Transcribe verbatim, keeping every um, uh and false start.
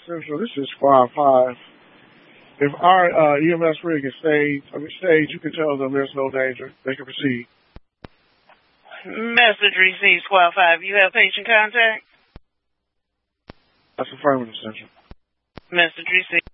Central, this is Squad five. If our uh, E M S rig is staged, I mean, staged, you can tell them there's no danger. They can proceed. Message received, Squad five. You have patient contact? That's affirmative, Central. Message received.